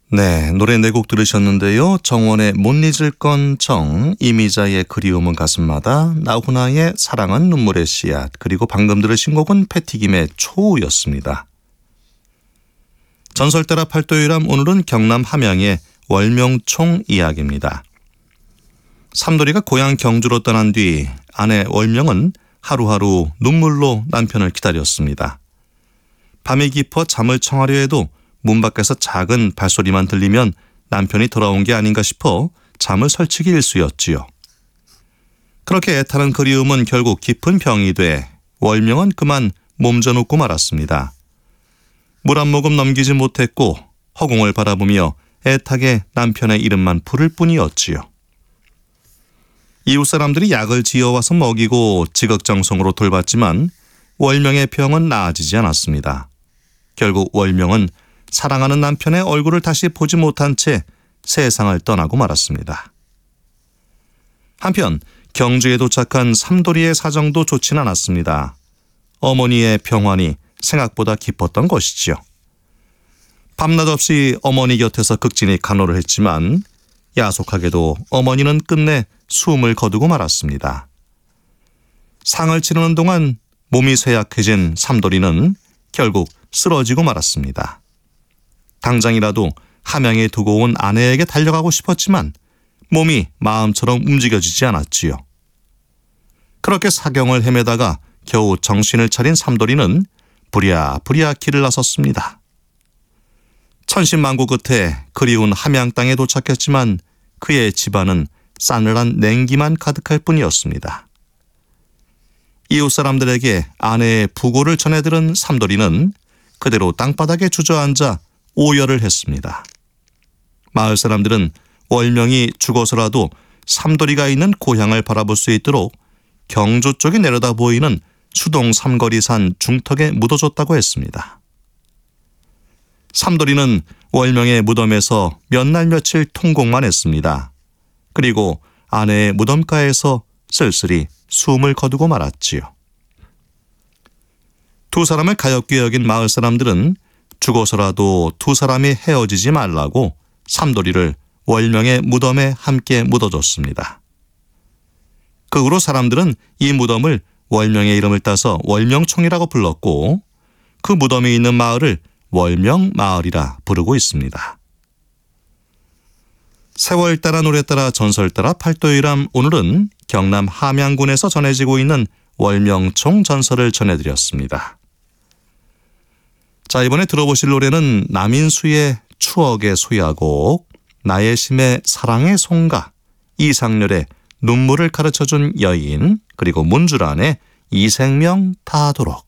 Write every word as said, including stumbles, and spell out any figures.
네, 노래 네 곡 들으셨는데요. 정원의 못 잊을 건 정, 이미자의 그리움은 가슴마다, 나훈아의 사랑은 눈물의 씨앗, 그리고 방금 들으신 곡은 패티김의 초우였습니다. 전설따라 팔도유람, 오늘은 경남 함양의 월명총 이야기입니다. 삼돌이가 고향 경주로 떠난 뒤 아내 월명은 하루하루 눈물로 남편을 기다렸습니다. 밤이 깊어 잠을 청하려 해도 문 밖에서 작은 발소리만 들리면 남편이 돌아온 게 아닌가 싶어 잠을 설치기 일쑤였지요. 그렇게 애타는 그리움은 결국 깊은 병이 돼 월명은 그만 몸져 눕고 말았습니다. 물 한 모금 넘기지 못했고 허공을 바라보며 애타게 남편의 이름만 부를 뿐이었지요. 이웃 사람들이 약을 지어와서 먹이고 지극정성으로 돌봤지만 월명의 병은 나아지지 않았습니다. 결국 월명은 사랑하는 남편의 얼굴을 다시 보지 못한 채 세상을 떠나고 말았습니다. 한편 경주에 도착한 삼돌이의 사정도 좋진 않았습니다. 어머니의 병환이 생각보다 깊었던 것이지요. 밤낮 없이 어머니 곁에서 극진히 간호를 했지만 야속하게도 어머니는 끝내 숨을 거두고 말았습니다. 상을 치르는 동안 몸이 쇠약해진 삼돌이는 결국 쓰러지고 말았습니다. 당장이라도 함양에 두고 온 아내에게 달려가고 싶었지만 몸이 마음처럼 움직여지지 않았지요. 그렇게 사경을 헤매다가 겨우 정신을 차린 삼돌이는 부랴부랴 길을 나섰습니다. 천신만고 끝에 그리운 함양 땅에 도착했지만 그의 집안은 싸늘한 냉기만 가득할 뿐이었습니다. 이웃 사람들에게 아내의 부고를 전해들은 삼돌이는 그대로 땅바닥에 주저앉아 오열을 했습니다. 마을 사람들은 월명이 죽어서라도 삼돌이가 있는 고향을 바라볼 수 있도록 경주 쪽이 내려다 보이는 수동 삼거리산 중턱에 묻어줬다고 했습니다. 삼돌이는 월명의 무덤에서 몇 날 며칠 통곡만 했습니다. 그리고 아내의 무덤가에서 쓸쓸히 숨을 거두고 말았지요. 두 사람을 가엾게 여긴 마을 사람들은 죽어서라도 두 사람이 헤어지지 말라고 삼돌이를 월명의 무덤에 함께 묻어줬습니다. 그 후로 사람들은 이 무덤을 월명의 이름을 따서 월명총이라고 불렀고 그 무덤이 있는 마을을 월명마을이라 부르고 있습니다. 세월 따라 노래 따라 전설 따라 팔도유람, 오늘은 경남 함양군에서 전해지고 있는 월명총 전설을 전해드렸습니다. 자, 이번에 들어보실 노래는 남인수의 추억의 소야곡, 나예심의 사랑의 송가, 이상렬의 눈물을 가르쳐준 여인, 그리고 문주란의 이생명 타도록.